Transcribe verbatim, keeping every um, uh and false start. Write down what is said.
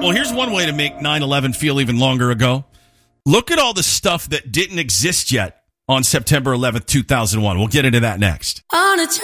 Well, here's one way to make nine eleven feel even longer ago. Look at all the stuff that didn't exist yet on September eleventh, two thousand one. We'll get into that next. On a